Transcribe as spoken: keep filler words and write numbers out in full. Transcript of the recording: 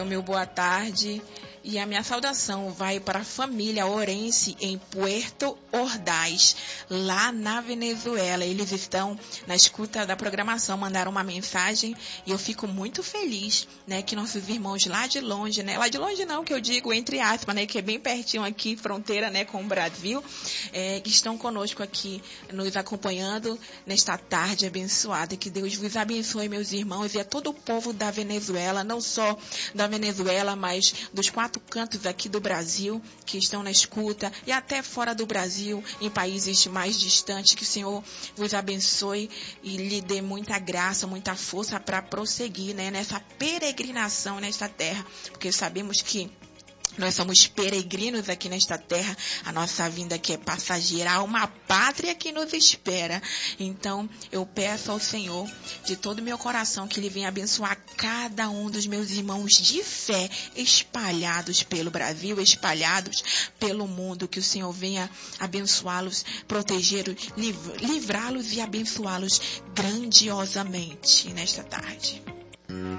Meu boa tarde e a minha saudação vai para a família Orense em Puerto Ordaz, lá na Venezuela. Eles estão na escuta da programação, mandaram uma mensagem e eu fico muito feliz, né, que nossos irmãos lá de longe, né, lá de longe não, que eu digo entre aspas, né, que é bem pertinho aqui, fronteira, né, com o Brasil, é, que estão conosco aqui, nos acompanhando nesta tarde abençoada. Que Deus vos abençoe, meus irmãos, e a todo o povo da Venezuela, não só da Venezuela, mas dos quatro cantos aqui do Brasil, que estão na escuta, e até fora do Brasil, em países mais distantes. Que o Senhor vos abençoe e lhe dê muita graça, muita força para prosseguir, né, nessa peregrinação nesta terra, porque sabemos que nós somos peregrinos aqui nesta terra, a nossa vinda aqui é passageira, há uma pátria que nos espera. Então, eu peço ao Senhor, de todo o meu coração, que Ele venha abençoar cada um dos meus irmãos de fé, espalhados pelo Brasil, espalhados pelo mundo, que o Senhor venha abençoá-los, protegê-los, livrá-los e abençoá-los grandiosamente nesta tarde.